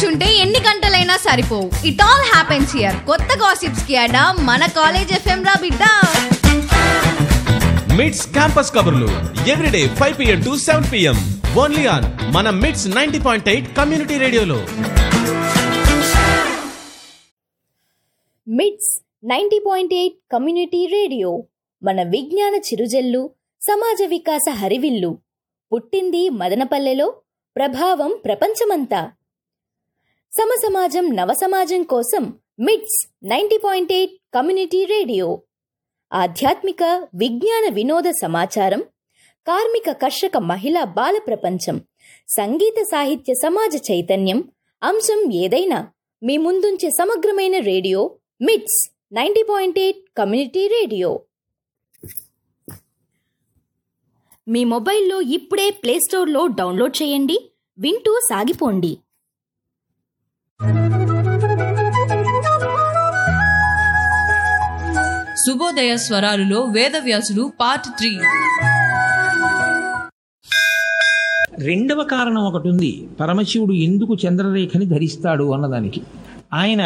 కూర్చుంటే ఎన్ని గంటలైనా సరిపోవు. It all happens here. కొత్త గాసిప్స్ కి అడా మన కాలేజ్ ఎఫ్ఎం రా బిడ్డ. మిడ్స్ క్యాంపస్ కబుర్లు everyday 5 PM to 7 PM only on మన మిడ్స్ 90.8 కమ్యూనిటీ రేడియోలో. మిడ్స్ 90.8 కమ్యూనిటీ రేడియో మన విజ్ఞాన చిరుజల్లు, సమాజ వికాస హరివిల్లు. పుట్టింది మదనపల్లెలో, ప్రభావం ప్రపంచమంతా. సమసమాజం నవసమాజం కోసం మిడ్స్ 90.8 కమ్యూనిటీ రేడియో. ఆధ్యాత్మిక విజ్ఞాన వినోద సమాచారం, కార్మిక కర్షక మహిళా బాల ప్రపంచం, సంగీత సాహిత్య సమాజ చైతన్యం, అంశం ఏదైనా మీ ముందుంచే సమగ్రమైన రేడియో మిడ్స్ 90.8 కమ్యూనిటీ రేడియో. మీ మొబైల్లో ఇప్పుడే ప్లేస్టోర్లో డౌన్లోడ్ చేయండి, వింటూ సాగిపోండి. శుభోదయ స్వరాలులో వేదవ్యాసుడు పార్ట్ 3. రెండవ కారణం ఒకటి ఉంది, పరమశివుడు ఎందుకు చంద్రరేఖని ధరిస్తాడు అన్నదానికి. ఆయన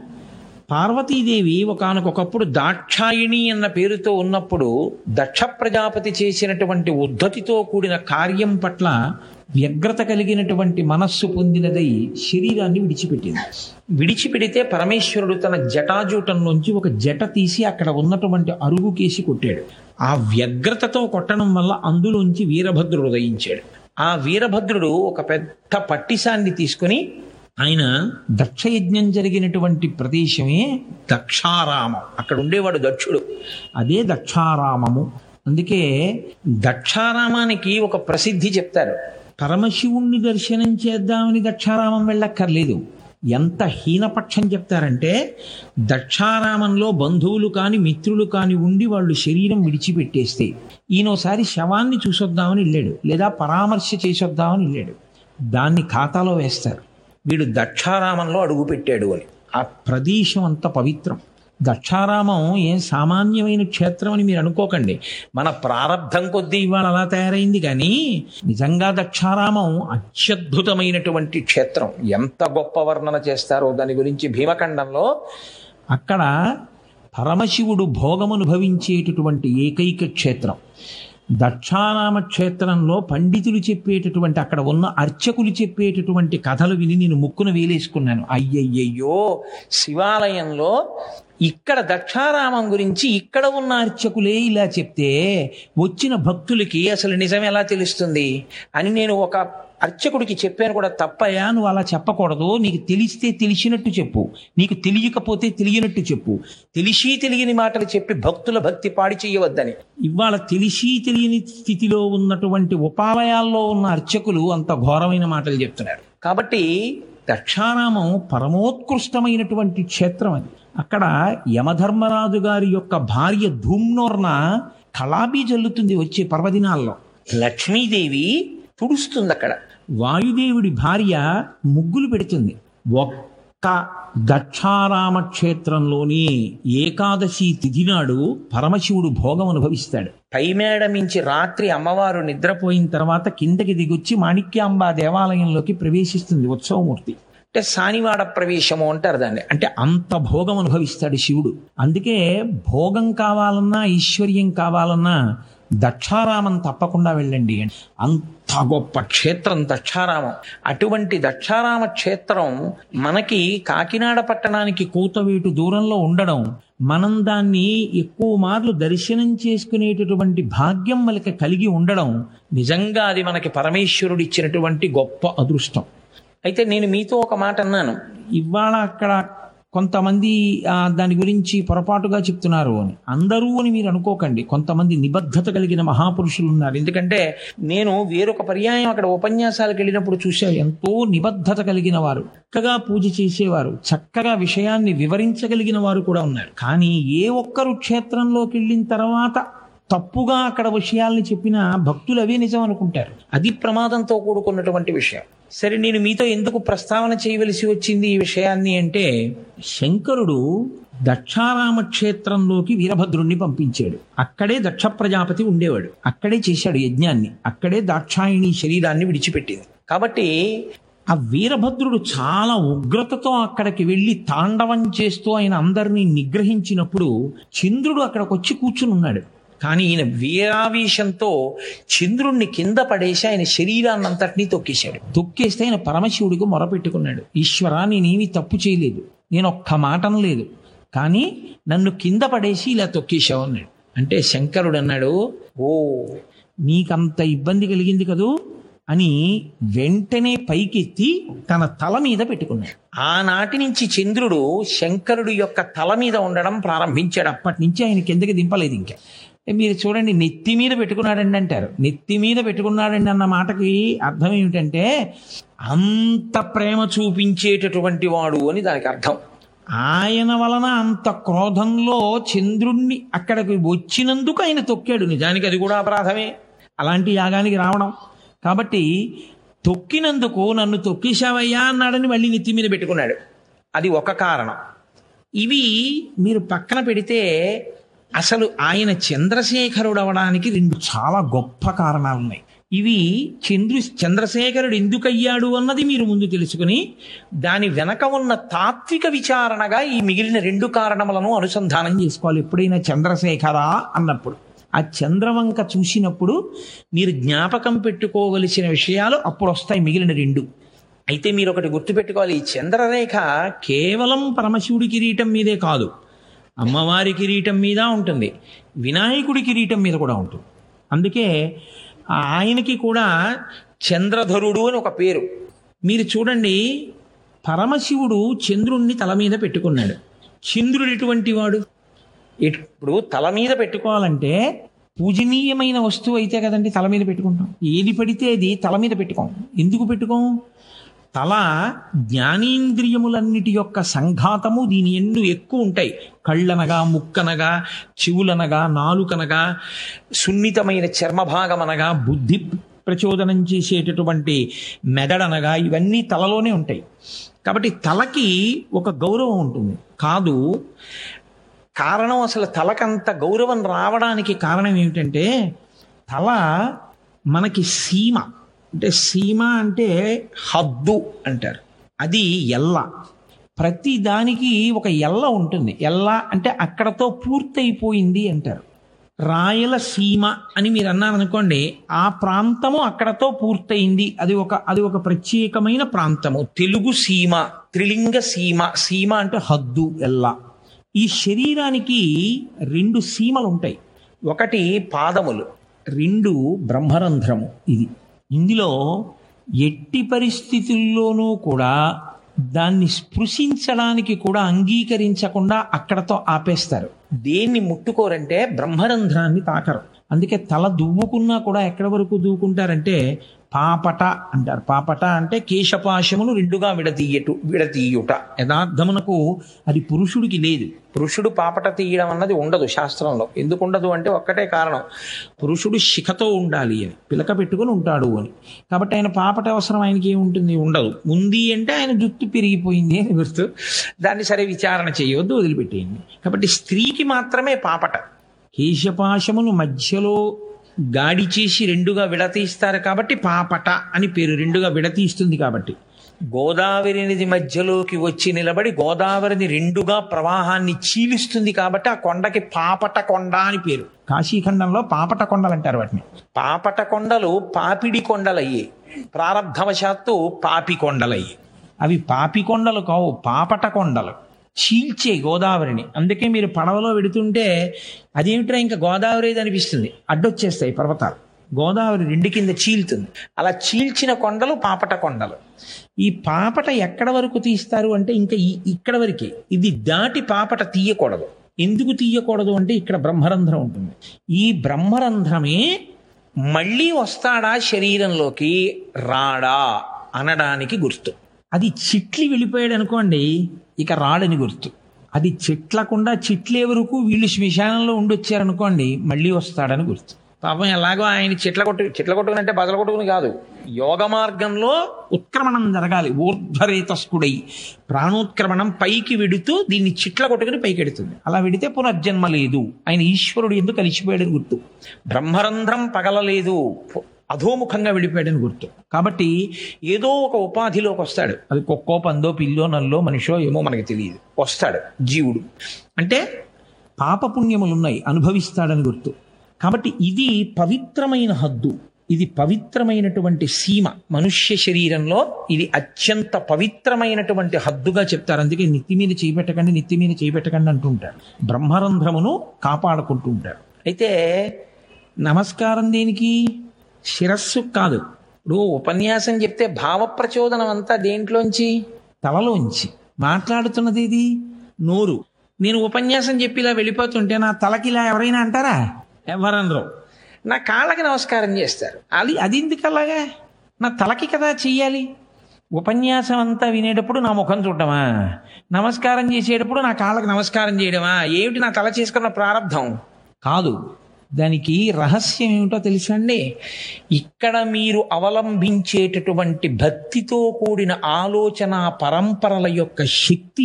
పార్వతీదేవి ఒకానొకప్పుడు దాక్షాయిణి అన్న పేరుతో ఉన్నప్పుడు దక్ష ప్రజాపతి చేసినటువంటి ఉద్ధతితో కూడిన కార్యం పట్ల వ్యగ్రత కలిగినటువంటి మనస్సు పొందినదై శరీరాన్ని విడిచిపెట్టింది. విడిచిపెడితే పరమేశ్వరుడు తన జటాజూటంలోంచి ఒక జట తీసి అక్కడ ఉన్నటువంటి అరుగుకేసి కొట్టాడు. ఆ వ్యగ్రతతో కొట్టడం వల్ల అందులోంచి వీరభద్రుడు ఉదయించాడు. ఆ వీరభద్రుడు ఒక పెద్ద పట్టిసాన్ని తీసుకుని, ఆయన దక్షయజ్ఞం జరిగినటువంటి ప్రదేశమే దక్షారామం, అక్కడ ఉండేవాడు దక్షుడు, అదే దక్షారామము. అందుకే దక్షారామానికి ఒక ప్రసిద్ధి చెప్తారు. పరమశివుణ్ణి దర్శనం చేద్దామని దక్షారామం వెళ్ళక్కర్లేదు. ఎంత హీనపక్షం చెప్తారంటే, దక్షారామంలో బంధువులు కాని మిత్రులు కాని ఉండి వాళ్ళు శరీరం విడిచిపెట్టేస్తే ఈయనోసారి శవాన్ని చూసొద్దామని వెళ్ళాడు, లేదా పరామర్శ చేసొద్దామని వెళ్ళాడు, దాన్ని ఖాతాలో వేస్తారు, వీడు దక్షారామంలో అడుగుపెట్టాడు అని. ఆ ప్రదేశం అంత పవిత్రం. దక్షారామం ఏం సామాన్యమైన క్షేత్రం అని మీరు అనుకోకండి. మన ప్రారంధం కొద్దీ ఇవాళ అలా తయారైంది, కానీ నిజంగా దక్షారామం అత్యద్భుతమైనటువంటి క్షేత్రం. ఎంత గొప్ప వర్ణన చేస్తారో దాని గురించి భీమఖండంలో. అక్కడ పరమశివుడు భోగమనుభవించేటటువంటి ఏకైక క్షేత్రం దక్షారామ క్షేత్రంలో. పండితులు చెప్పేటటువంటి, అక్కడ ఉన్న అర్చకులు చెప్పేటటువంటి కథలు విని నేను ముక్కున వేలేసుకున్నాను. అయ్యయ్యయ్యో, శివాలయంలో ఇక్కడ దక్షారామం గురించి ఇక్కడ ఉన్న అర్చకులే ఇలా చెప్తే వచ్చిన భక్తులకి అసలు నిజం ఎలా తెలుస్తుంది అని నేను ఒక అర్చకుడికి చెప్పాను కూడా. తప్పయా, నువ్వు అలా చెప్పకూడదు, నీకు తెలిస్తే తెలిసినట్టు చెప్పు, నీకు తెలియకపోతే తెలియనట్టు చెప్పు, తెలిసి తెలియని మాటలు చెప్పి భక్తుల భక్తి పాడి చేయవద్దని. ఇవాళ తెలిసి తెలియని స్థితిలో ఉన్నటువంటి ఉపాలయాల్లో ఉన్న అర్చకులు అంత ఘోరమైన మాటలు చెప్తున్నారు. కాబట్టి దక్షారామం పరమోత్కృష్టమైనటువంటి క్షేత్రం అది. అక్కడ యమధర్మరాజు గారి యొక్క భార్య ధూమ్నోర్న కళాబీ జల్లుతుంది వచ్చే పర్వదినాల్లో. లక్ష్మీదేవి తుడుస్తుంది అక్కడ. వాయుదేవుడి భార్య ముగ్గులు పెడుతుంది. ఒక్క దక్షారామ క్షేత్రంలోని ఏకాదశి తిథి నాడు పరమశివుడు భోగం అనుభవిస్తాడు. పైమేడ మించి రాత్రి అమ్మవారు నిద్రపోయిన తర్వాత కిందకి దిగొచ్చి మాణిక్యాంబా దేవాలయంలోకి ప్రవేశిస్తుంది ఉత్సవమూర్తి. అంటే సానివాడ ప్రవేశము అంటారు దాన్ని. అంటే అంత భోగం అనుభవిస్తాడు శివుడు. అందుకే భోగం కావాలన్నా ఐశ్వర్యం కావాలన్నా దక్షారామం తప్పకుండా వెళ్ళండి. అంత గొప్ప క్షేత్రం దక్షారామం. అటువంటి దక్షారామ క్షేత్రం మనకి కాకినాడ పట్టణానికి కూతవేటు దూరంలో ఉండడం, మనం దాన్ని ఎక్కువ మార్లు దర్శనం చేసుకునేటటువంటి భాగ్యం మనకి కలిగి ఉండడం, నిజంగా అది మనకి పరమేశ్వరుడు ఇచ్చినటువంటి గొప్ప అదృష్టం. అయితే నేను మీతో ఒక మాట అన్నాను, ఇవాళ అక్కడ కొంతమంది దాని గురించి పొరపాటుగా చెప్తున్నారు అని. అందరూ అని మీరు అనుకోకండి, కొంతమంది నిబద్ధత కలిగిన మహాపురుషులు ఉన్నారు. ఎందుకంటే నేను వేరొక పర్యాయం అక్కడ ఉపన్యాసాలకు వెళ్ళినప్పుడు చూశాను, ఎంతో నిబద్ధత కలిగిన వారు, చక్కగా పూజ చేసేవారు, చక్కగా విషయాన్ని వివరించగలిగిన వారు కూడా ఉన్నారు. కానీ ఏ ఒక్కరు క్షేత్రంలోకి వెళ్ళిన తర్వాత తప్పుగా అక్కడ విషయాల్ని చెప్పినా భక్తులు అవే నిజం అనుకుంటారు. అది ప్రమాదంతో కూడుకున్నటువంటి విషయం. సరే, నేను మీతో ఎందుకు ప్రస్తావన చేయవలసి వచ్చింది ఈ విషయాన్ని అంటే, శంకరుడు దక్షారామ క్షేత్రంలోకి వీరభద్రుణ్ణి పంపించాడు. అక్కడే దక్ష ప్రజాపతి ఉండేవాడు, అక్కడే చేశాడు యజ్ఞాన్ని, అక్కడే దాక్షాయిణి శరీరాన్ని విడిచిపెట్టింది. కాబట్టి ఆ వీరభద్రుడు చాలా ఉగ్రతతో అక్కడికి వెళ్ళి తాండవం చేస్తూ ఆయన అందరినీ నిగ్రహించినప్పుడు చంద్రుడు అక్కడికి వచ్చి కూర్చుని ఉన్నాడు. కానీ ఈయన వీరావేశంతో చంద్రుణ్ణి కింద పడేసి ఆయన శరీరాన్ని అంతటినీ తొక్కేశాడు. తొక్కేస్తే ఆయన పరమశివుడికి మొరపెట్టుకున్నాడు, ఈశ్వర నేనేమీ తప్పు చేయలేదు, నేను ఒక్క మాట అనలేదు, కానీ నన్ను కింద పడేసి ఇలా తొక్కేశావు అన్నాడు. అంటే శంకరుడు అన్నాడు, ఓ నీకంత ఇబ్బంది కలిగింది కదూ అని వెంటనే పైకెత్తి తన తల మీద పెట్టుకున్నాడు. ఆనాటి నుంచి చంద్రుడు శంకరుడు యొక్క తల మీద ఉండడం ప్రారంభించాడు. అప్పటి నుంచి ఆయన కిందకి దింపలేదు. ఇంకా మీరు చూడండి, నెత్తి మీద పెట్టుకున్నాడండి అంటారు. నెత్తి మీద పెట్టుకున్నాడండి అన్న మాటకి అర్థం ఏమిటంటే అంత ప్రేమ చూపించేటటువంటి వాడు అని దానికి అర్థం. ఆయన వలన అంత క్రోధంలో చంద్రుణ్ణి అక్కడికి వచ్చినందుకు ఆయన తొక్కాడు. నిజానికి అది కూడా అపరాధమే, అలాంటి యాగానికి రావడం. కాబట్టి తొక్కినందుకు నన్ను తొక్కేశావయ్యా అన్నాడని మళ్ళీ నెత్తి మీద పెట్టుకున్నాడు. అది ఒక కారణం. ఇవి మీరు పక్కన పెడితే అసలు ఆయన చంద్రశేఖరుడు అవడానికి రెండు చాలా గొప్ప కారణాలు ఉన్నాయి. ఇవి చంద్రశేఖరుడు ఎందుకయ్యాడు అన్నది మీరు ముందు తెలుసుకుని దాని వెనక ఉన్న తాత్విక విచారణగా ఈ మిగిలిన రెండు కారణములను అనుసంధానం చేసుకోవాలి. ఎప్పుడైనా చంద్రశేఖర అన్నప్పుడు ఆ చంద్రవంక చూసినప్పుడు మీరు జ్ఞాపకం పెట్టుకోవలసిన విషయాలు అప్పుడు వస్తాయి, మిగిలిన రెండు. అయితే మీరు ఒకటి గుర్తుపెట్టుకోవాలి, ఈ చంద్రరేఖ కేవలం పరమశివుడి కిరీటం మీదే కాదు, అమ్మవారి కిరీటం మీద ఉంటుంది, వినాయకుడి కిరీటం మీద కూడా ఉంటుంది. అందుకే ఆయనకి కూడా చంద్రధరుడు అని ఒక పేరు. మీరు చూడండి, పరమశివుడు చంద్రుణ్ణి తల మీద పెట్టుకున్నాడు. చంద్రుడు ఎటువంటి వాడు? ఇప్పుడు తల మీద పెట్టుకోవాలంటే పూజనీయమైన వస్తువు అయితే కదండి తల మీద పెట్టుకుంటాం. ఏది పడితే అది తల మీద పెట్టుకోం. ఎందుకు పెట్టుకోం? తల జ్ఞానేంద్రియములన్నిటి యొక్క సంఘాతము దీని ఎందు ఎక్కువ ఉంటాయి. కళ్ళనగా, ముక్కనగా, చెవులనగా, నాలుకనగా, సున్నితమైన చర్మభాగమనగా, బుద్ధి ప్రచోదనం చేసేటటువంటి మెదడనగా, ఇవన్నీ తలలోనే ఉంటాయి. కాబట్టి తలకి ఒక గౌరవం ఉంటుంది. కాదు, కారణం అసలు తలకంత గౌరవం రావడానికి కారణం ఏమిటంటే తల మనకి సీమ, అంటే సీమ అంటే హద్దు అంటారు, అది ఎల్ల. ప్రతి దానికి ఒక ఎల్ల ఉంటుంది. ఎల్ల అంటే అక్కడతో పూర్తయిపోయింది అంటారు. రాయలసీమ అని మీరు అన్నారనుకోండి, ఆ ప్రాంతము అక్కడతో పూర్తయింది, అది ఒక ప్రత్యేకమైన ప్రాంతము. తెలుగు సీమ, త్రిలింగ సీమ. సీమ అంటే హద్దు, ఎల్ల. ఈ శరీరానికి రెండు సీమలు ఉంటాయి. ఒకటి పాదములు, రెండు బ్రహ్మరంధ్రము. ఇందులో ఎట్టి పరిస్థితుల్లోనూ కూడా దాన్ని స్పృశించడానికి కూడా అంగీకరించకుండా అక్కడతో ఆపేస్తారు. దేన్ని ముట్టుకోరంటే బ్రహ్మరంధ్రాన్ని తాకరు. అందుకే తల దువ్వుకున్నా కూడా ఎక్కడి వరకు దూకుంటారంటే పాపట అంటారు. పాపట అంటే కేశపాశమును రెండుగా విడతీయుట. యథార్థమునకు అది పురుషుడికి లేదు. పురుషుడు పాపట తీయడం అన్నది ఉండదు శాస్త్రంలో. ఎందుకు ఉండదు అంటే ఒక్కటే కారణం, పురుషుడు శిఖతో ఉండాలి అని, పిలక పెట్టుకుని ఉంటాడు అని. కాబట్టి ఆయన పాపట అవసరం ఆయనకి ఏముంటుంది? ఉండదు. ఉంది అంటే ఆయన జుట్టు పెరిగిపోయింది అని గుర్తు. దాన్ని సరే విచారణ చేయవద్దు, వదిలిపెట్టేయండి. కాబట్టి స్త్రీకి మాత్రమే పాపట. కేశపాశమును మధ్యలో గాడి చేసి రెండుగా విడతీస్తారు కాబట్టి పాపట అని పేరు. రెండుగా విడతీస్తుంది కాబట్టి. గోదావరి నది మధ్యలోకి వచ్చి నిలబడి గోదావరిని రెండుగా ప్రవాహాన్ని చీలుస్తుంది కాబట్టి ఆ కొండకి పాపట కొండ అని పేరు. కాశీఖండంలో పాపట కొండలు అంటారు వాటిని. పాపట కొండలు పాపిడి కొండలయ్యి, ప్రారబ్ధవశాత్తు పాపి కొండలయ్యి. అవి పాపి కొండలు కావు, పాపట కొండలు. చీల్చే గోదావరిని. అందుకే మీరు పడవలో వెడుతుంటే అదేమిట్రా ఇంకా గోదావరి అనిపిస్తుంది, అడ్డొచ్చేస్తాయి పర్వతాలు. గోదావరి రెండు కింద చీల్తుంది. అలా చీల్చిన కొండలు పాపట కొండలు. ఈ పాపట ఎక్కడ వరకు తీస్తారు అంటే ఇంకా ఇక్కడ వరకే. ఇది దాటి పాపట తీయకూడదు. ఎందుకు తీయకూడదు అంటే ఇక్కడ బ్రహ్మరంధ్రం ఉంటుంది. ఈ బ్రహ్మరంధ్రమే మళ్ళీ వస్తాడా శరీరంలోకి, రాడా అనడానికి గుర్తు. అది చిట్లి వెళ్ళిపోయాడు అనుకోండి, ఇక రాడని గుర్తు. అది చిట్లకుండా చిట్లే వరకు వీళ్ళు శ్మశానంలో ఉండొచ్చారనుకోండి, మళ్ళీ వస్తాడని గుర్తు. పాపం ఎలాగో ఆయన చిట్ల కొట్టుకునంటే బదల కొట్టుకుని కాదు, యోగ మార్గంలో ఉత్క్రమణం జరగాలి. ఊర్ధ్వరేతస్కుడై ప్రాణోత్క్రమణం పైకి వెడుతూ దీన్ని చిట్ల కొట్టుకుని పైకి ఎడుతుంది. అలా వెడితే పునర్జన్మ లేదు. ఆయన ఈశ్వరుడు ఎందుకు కలిసిపోయాడని గుర్తు. బ్రహ్మరంధ్రం పగలలేదు, అధోముఖంగా వెళ్ళిపోయాడని గుర్తు. కాబట్టి ఏదో ఒక ఉపాధిలోకి వస్తాడు. అది కుక్కో పందో పిల్లో నల్లో మనిషో ఏమో మనకి తెలియదు, వస్తాడు జీవుడు. అంటే పాపపుణ్యములు ఉన్నాయి, అనుభవిస్తాడని గుర్తు. కాబట్టి ఇది పవిత్రమైన హద్దు, ఇది పవిత్రమైనటువంటి సీమ. మనుష్య శరీరంలో ఇది అత్యంత పవిత్రమైనటువంటి హద్దుగా చెప్తారు. అందుకే నెత్తి మీద చేయబెట్టకండి, నెత్తి మీద చేయబెట్టకండి అంటుంటారు. బ్రహ్మరంధ్రమును కాపాడుకుంటూ ఉంటారు. అయితే నమస్కారం దేనికి? శిరస్సు కాదు. ఇప్పుడు ఉపన్యాసం చెప్తే భావ ప్రచోదనం అంతా దేంట్లోంచి? తలలోంచి. మాట్లాడుతున్నది ఇది నోరు. నేను ఉపన్యాసం చెప్పి ఇలా వెళ్ళిపోతుంటే నా తలకి ఇలా ఎవరైనా అంటారా? ఎవరనరు. నా కాళ్ళకి నమస్కారం చేస్తారు. అది ఎందుకు అలాగా? నా తలకి కదా చెయ్యాలి. ఉపన్యాసం అంతా వినేటప్పుడు నా ముఖం చూడటమా? నమస్కారం చేసేటప్పుడు నా కాళ్ళకి నమస్కారం చేయడమా? ఏమిటి నా తల చేసుకున్న ప్రారంధం కాదు. దానికి రహస్యం ఏమిటో తెలుసా అండి? ఇక్కడ మీరు అవలంబించేటటువంటి భక్తితో కూడిన ఆలోచన పరంపరల యొక్క శక్తి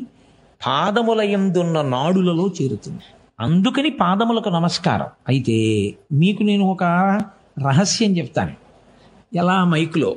పాదముల యందున్న నాడులలో చేరుతుంది. అందుకని పాదములకు నమస్కారం. అయితే మీకు నేను ఒక రహస్యం చెప్తాను, ఎలా మైకులో.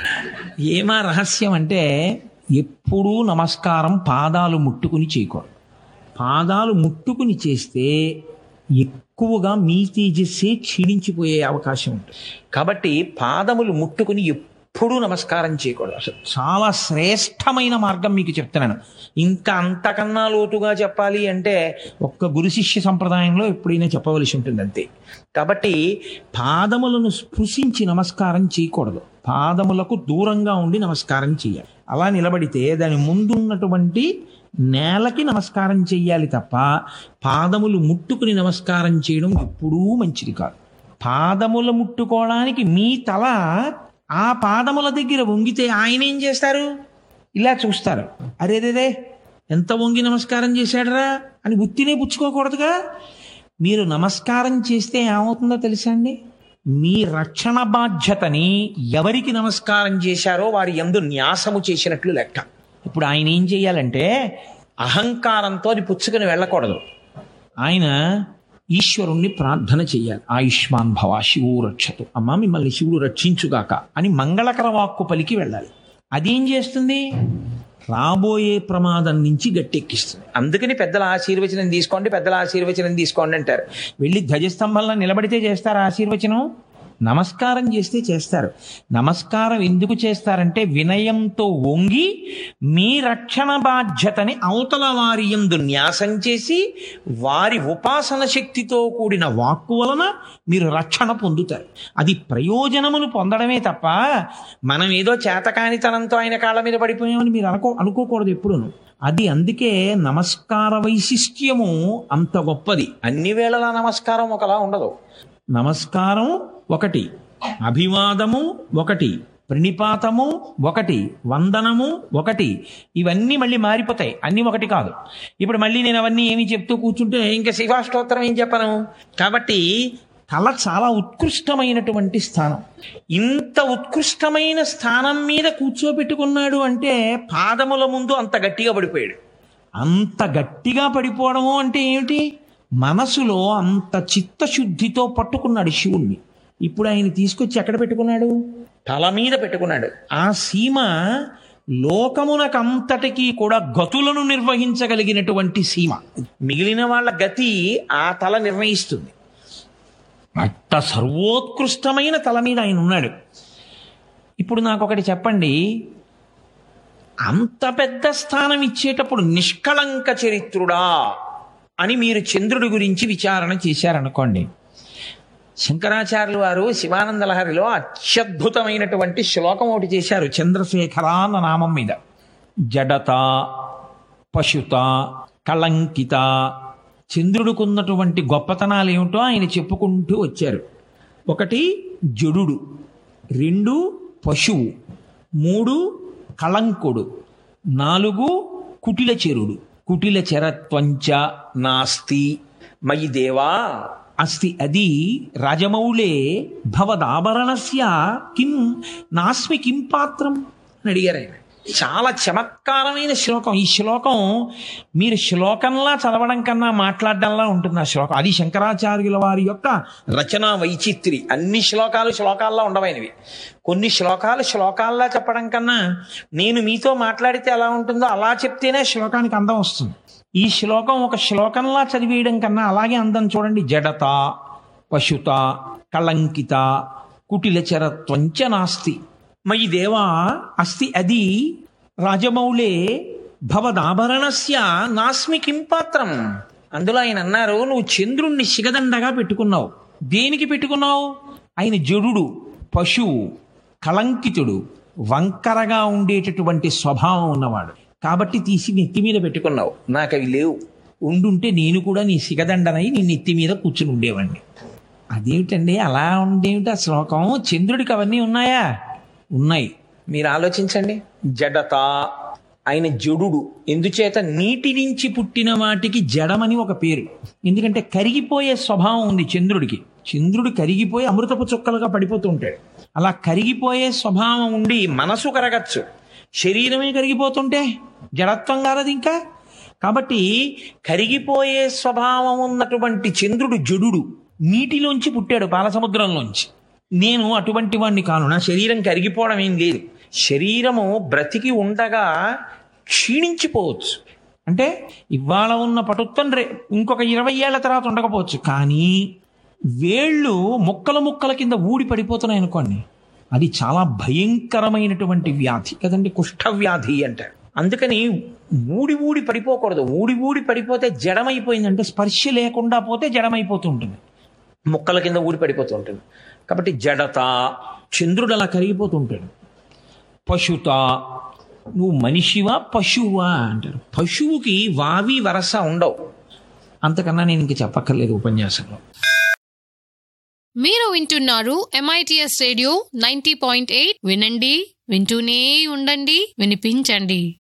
ఏమా రహస్యం అంటే, ఎప్పుడూ నమస్కారం పాదాలు ముట్టుకుని చేయకూడదు. పాదాలు ముట్టుకుని చేస్తే ఎక్కువగా మీ తేజస్సే క్షీణించిపోయే అవకాశం ఉంటుంది. కాబట్టి పాదములు ముట్టుకుని ఎప్పుడూ నమస్కారం చేయకూడదు. అసలు చాలా శ్రేష్టమైన మార్గం మీకు చెప్తున్నాను. ఇంకా అంతకన్నా లోతుగా చెప్పాలి అంటే ఒక్క గురు శిష్య సంప్రదాయంలో ఎప్పుడైనా చెప్పవలసి ఉంటుంది అంతే. కాబట్టి పాదములను స్పృశించి నమస్కారం చేయకూడదు. పాదములకు దూరంగా ఉండి నమస్కారం చేయాలి. అలా నిలబడితే దాని ముందున్నటువంటి నేలకి నమస్కారం చెయ్యాలి తప్ప పాదములు ముట్టుకుని నమస్కారం చేయడం ఎప్పుడూ మంచిది కాదు. పాదములు ముట్టుకోవడానికి మీ తల ఆ పాదముల దగ్గర వంగితే ఆయన ఏం చేస్తారు? ఇలా చూస్తారు. అరేరేరే ఎంత వంగి నమస్కారం చేశాడరా అని గుత్తినే పుచ్చుకోకూడదుగా. మీరు నమస్కారం చేస్తే ఏమవుతుందో తెలుసా అండి? మీ రక్షణ బాధ్యతని ఎవరికి నమస్కారం చేశారో వారి యందు న్యాసము చేసినట్లు లెక్క. ఇప్పుడు ఆయన ఏం చెయ్యాలంటే అహంకారంతో అది పుచ్చుకుని వెళ్ళకూడదు. ఆయన ఈశ్వరుణ్ణి ప్రార్థన చెయ్యాలి. ఆయుష్మాన్ భవ శివు రక్షతు, అమ్మ మిమ్మల్ని శివుడు రక్షించుగాక అని మంగళకర వాక్కు పలికి వెళ్ళాలి. అదేం చేస్తుంది? రాబోయే ప్రమాదం నుంచి గట్టెక్కిస్తుంది. అందుకని పెద్దల ఆశీర్వచనం తీసుకోండి, పెద్దల ఆశీర్వచనం తీసుకోండి అంటారు. వెళ్ళి ధ్వజస్తంభంలో నిలబడితే చేస్తారు ఆశీర్వచనం? నమస్కారం చేస్తే చేస్తారు. నమస్కారం ఎందుకు చేస్తారంటే వినయంతో వంగి మీ రక్షణ బాధ్యతని అవతల వారి యందు న్యాసం చేసి వారి ఉపాసన శక్తితో కూడిన వాక్కు వలన మీరు రక్షణ పొందుతారు. అది ప్రయోజనమును పొందడమే తప్ప మనం ఏదో చేతకానితనంతో ఆయన కాళ్ళ మీద పడిపోయామని మీరు అనుకోకూడదు ఎప్పుడూను. అది అందుకే నమస్కార వైశిష్ట్యము అంత గొప్పది. అన్ని వేళలా నమస్కారం ఒకలా ఉండదు. నమస్కారం ఒకటి, అభివాదము ఒకటి, ప్రణిపాతము ఒకటి, వందనము ఒకటి. ఇవన్నీ మళ్ళీ మారిపోతాయి, అన్నీ ఒకటి కాదు. ఇప్పుడు మళ్ళీ నేను అవన్నీ ఏమి చెప్తూ కూర్చుంటే ఇంకా శివాష్టోత్తరం ఏం చెప్పను. కాబట్టి తల చాలా ఉత్కృష్టమైనటువంటి స్థానం. ఇంత ఉత్కృష్టమైన స్థానం మీద కూర్చోబెట్టుకున్నాడు అంటే పాదముల ముందు అంత గట్టిగా పడిపోయాడు. అంత గట్టిగా పడిపోవడము అంటే ఏమిటి? మనసులో అంత చిత్తశుద్ధితో పట్టుకున్నాడు శివుణ్ణి. ఇప్పుడు ఆయన తీసుకొచ్చి ఎక్కడ పెట్టుకున్నాడు? తల మీద పెట్టుకున్నాడు. ఆ సీమ లోకమునకంతటికీ కూడా గతులను నిర్వహించగలిగినటువంటి సీమ. మిగిలిన వాళ్ళ గతి ఆ తల నిర్ణయిస్తుంది. అంత సర్వోత్కృష్టమైన తల మీద ఆయన ఉన్నాడు. ఇప్పుడు నాకు ఒకటి చెప్పండి, అంత పెద్ద స్థానం ఇచ్చేటప్పుడు నిష్కళంక చరిత్రుడా అని మీరు చంద్రుడి గురించి విచారణ చేశారనుకోండి. శంకరాచార్యులు వారు శివానంద లహరిలో అత్యద్భుతమైనటువంటి శ్లోకం ఒకటి చేశారు చంద్రశేఖర అన్న నామం మీద. జడత, పశుత, కళంకిత, చంద్రుడికున్నటువంటి గొప్పతనాలు ఏమిటో ఆయన చెప్పుకుంటూ వచ్చారు. ఒకటి జడుడు, 2 పశువు, 3 కళంకుడు, 4 కుటిల చెరుడు. కుటిల చెరత్వంచ నాస్తి మయి దేవా అస్తి. అది రాజమౌళే భవదాభరణస్య కిం నాస్మి కిం పాత్రం అని అడిగారు ఆయన. చాలా చమత్కారమైన శ్లోకం. ఈ శ్లోకం మీరు శ్లోకంలా చదవడం కన్నా మాట్లాడడంలా ఉంటుంది ఆ శ్లోకం. అది శంకరాచార్యుల వారి యొక్క రచనా వైచిత్రి. అన్ని శ్లోకాలు శ్లోకాల్లో ఉండవైనవి. కొన్ని శ్లోకాలు శ్లోకాల్లా చెప్పడం కన్నా నేను మీతో మాట్లాడితే ఎలా ఉంటుందో అలా చెప్తేనే శ్లోకానికి అందం వస్తుంది. ఈ శ్లోకం ఒక శ్లోకంలా చదివేయడం కన్నా అలాగే అందం చూడండి. జడత, పశుత, కళంకిత, కుటిలచరత్వంచ నాస్తి మయి దేవా అస్తి అది రాజమౌళే భవదాభరణస్య నాస్మి కిం పాత్రం. అందులో ఆయన అన్నారు, నువ్వు చంద్రుణ్ణి సిగదండగా పెట్టుకున్నావు. దేనికి పెట్టుకున్నావు? ఆయన జడుడు, పశువు, కళంకితుడు, వంకరగా ఉండేటటువంటి స్వభావం ఉన్నవాడు కాబట్టి తీసి నెత్తి మీద పెట్టుకున్నావు. నాకు అవి లేవు. ఉండుంటే నేను కూడా నీ సిగదండనై నీ నెత్తి మీద కూర్చుని ఉండేవాడిని. అదేమిటండి అలా ఉండేమిటి ఆ శ్లోకం? చంద్రుడికి అవన్నీ ఉన్నాయా? ఉన్నాయి. మీరు ఆలోచించండి. జడత, ఆయన జడుడు. ఎందుచేత నీటి నుంచి పుట్టిన వాటికి జడమని ఒక పేరు. ఎందుకంటే కరిగిపోయే స్వభావం ఉంది చంద్రుడికి. చంద్రుడు కరిగిపోయి అమృతపు చుక్కలుగా పడిపోతూ ఉంటాడు. అలా కరిగిపోయే స్వభావం ఉండి మనసు కరగచ్చు, శరీరమే కరిగిపోతుంటే జడత్వం కాదు ఇంకా. కాబట్టి కరిగిపోయే స్వభావం ఉన్నటువంటి చంద్రుడు జడుడు, నీటిలోంచి పుట్టాడు, పాలసముద్రంలోంచి. నేను అటువంటి వాడిని కాను. నా శరీరం కరిగిపోవడం ఏం లేదు. శరీరము బ్రతికి ఉండగా క్షీణించిపోవచ్చు. అంటే ఇవాళ ఉన్న పటుత్వం ఇంకొక 20 ఏళ్ల తర్వాత ఉండకపోవచ్చు. కానీ వేళ్ళు ముక్కల ముక్కల కింద ఊడి పడిపోతున్నాయి అనుకోండి, అది చాలా భయంకరమైనటువంటి వ్యాధి కదండి, కుష్ఠవ్యాధి అంటారు. అందుకని ఊడి ఊడి పడిపోకూడదు. ఊడి ఊడి పడిపోతే జడమైపోయిందంటే స్పర్శ లేకుండా పోతే జడమైపోతూ ఉంటుంది, ముక్కల కింద ఊడి పడిపోతూ ఉంటుంది. కాబట్టి జడత, చంద్రుడు అలా కరిగిపోతూ ఉంటాడు. పశుత, నువ్వు మనిషివా పశువా అంటారు. పశువుకి వావి వరస ఉండవు. అంతకన్నా నేను ఇంక చెప్పక్కర్లేదు ఉపన్యాసంలో. మీరు వింటున్నారు MITS రేడియో 90.8. వినండి, వింటూనే ఉండండి, వినిపించండి.